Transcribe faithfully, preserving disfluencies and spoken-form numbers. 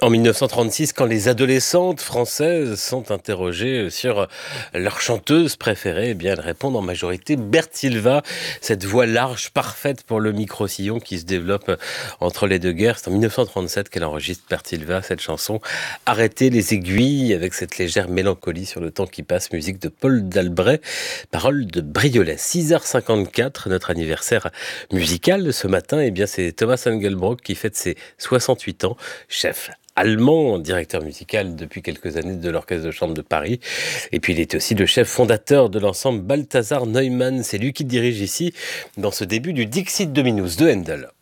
En mille neuf cent trente-six, quand les adolescentes françaises sont interrogées sur leur chanteuse préférée, eh bien elles répondent en majorité Bertilva, cette voix large, parfaite pour le micro-sillon qui se développe entre les deux guerres. C'est en mille neuf cent trente-sept qu'elle enregistre Bertilva, cette chanson Arrêtez les aiguilles, avec cette légère mélancolie sur le temps qui passe, musique de Paul Dalbret, paroles de Briolet. six heures cinquante-quatre, notre anniversaire musical de ce matin, eh bien c'est Thomas Engelbrock qui fête ses soixante-huit ans, chef allemand, directeur musical depuis quelques années de l'Orchestre de chambre de Paris. Et puis il est aussi le chef fondateur de l'ensemble Balthazar Neumann. C'est lui qui dirige ici dans ce début du Dixit Dominus de Handel.